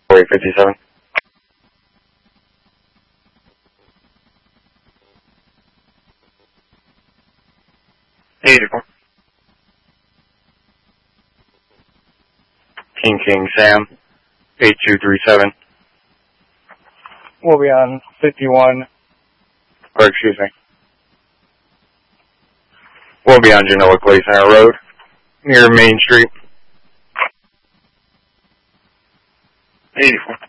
4857. 84. King Sam, 8237. We'll be on 51. Or excuse me. We'll be on Genoa Clay Center Road, near Main Street. 84.